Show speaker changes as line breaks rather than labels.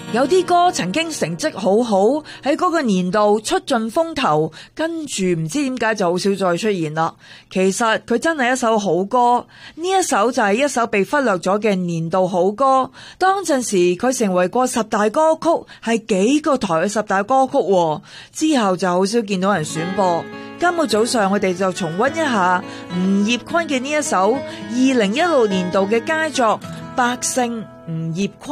有啲歌曾經成績好好，喺嗰個年度出盡風頭，跟住唔知點解就好少再出現啦。其實佢真係一首好歌，呢一首就係一首被忽略咗嘅年度好歌。當陣時佢成為過10大歌曲，係幾個台嘅10大歌曲，之後就好少見到人選播。今個早上我哋就重溫一下吳業坤嘅呢一首2016年度嘅佳作《百姓》。吳業坤。